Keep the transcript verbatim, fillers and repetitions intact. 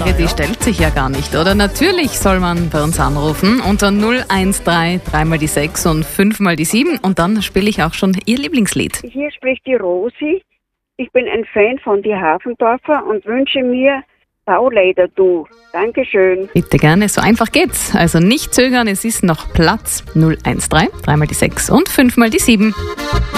Frage, die stellt sich ja gar nicht, oder? Natürlich soll man bei uns anrufen unter null eins drei, dreimal die sechs und fünfmal die sieben und dann spiele ich auch schon Ihr Lieblingslied. Hier spricht die Rosi. Ich bin ein Fan von die Hafendorfer und wünsche mir Bauleider du. Dankeschön. Bitte gerne, so einfach geht's. Also nicht zögern, es ist noch Platz. null eins drei, dreimal die sechs und fünfmal die sieben.